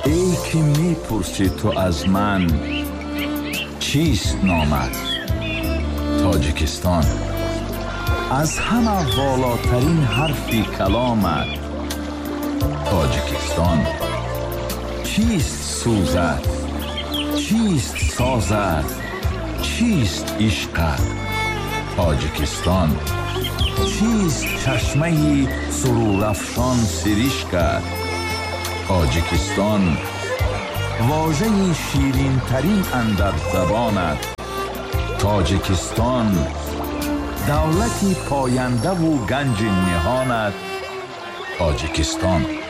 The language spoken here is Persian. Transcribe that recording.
ای که میپرسی تو از من چیست نامت؟ تاجیکستان. از همه والاترین حرفی کلامت تاجیکستان. چیست سوزت؟ چیست سازت؟ چیست عشقت؟ تاجیکستان. چیست چشمه سرورافشان سرشکت؟ تاجیکستان. واژه شیرین ترین اندر زبانت تاجیکستان. دولتی پاینده و گنج نهانت تاجیکستان.